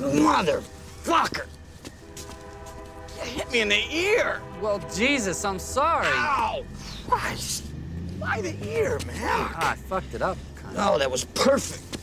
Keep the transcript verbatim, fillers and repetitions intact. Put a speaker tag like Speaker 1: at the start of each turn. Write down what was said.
Speaker 1: Motherfucker! You hit me in the ear!
Speaker 2: Well, Jesus, I'm sorry.
Speaker 1: Ow! Christ! Why the ear, man?
Speaker 2: Ah, I fucked it up.
Speaker 1: No, that was perfect.